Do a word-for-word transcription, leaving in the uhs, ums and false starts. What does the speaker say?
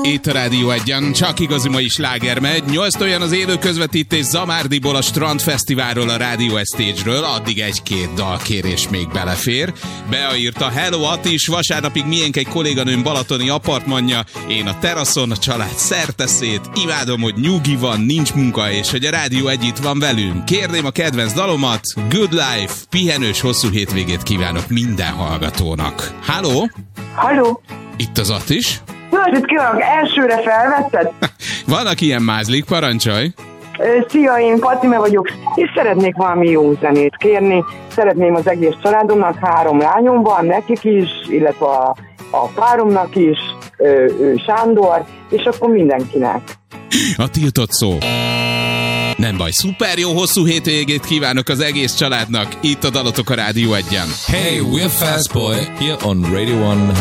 Itt a Rádió Egyen, csak igazi mai sláger megy. Nyolc olyan az élő közvetítés Zamárdiból, a Strand Fesztiválról, a Rádió Stage-ről. Addig egy-két dalkérés még belefér. Bea írta: Hello Atis, vasárnapig miénk egy kolléganőm balatoni apartmanja. Én a teraszon, a család szerteszét. Imádom, hogy nyugi van, nincs munka, és hogy a Rádió Egy itt van velünk. Kérném a kedvenc dalomat. Good Life. Pihenős hosszú hétvégét kívánok minden hallgatónak. Halló? Halló? Itt az Atis. Jó, hogy kívánok, elsőre felvetted? Vannak ilyen mázlik, parancsolj! Szia, én Fatime vagyok, és szeretnék valami jó zenét kérni. Szeretném az egész családomnak, három lányom van, nekik is, illetve a, a páromnak is, ő, ő Sándor, és akkor mindenkinek. A tiltott szó. Nem baj, szuper jó hosszú hétvégét kívánok az egész családnak. Itt a dalotok a Rádió Egyen. Hey, we're Fastboy here on Radio One.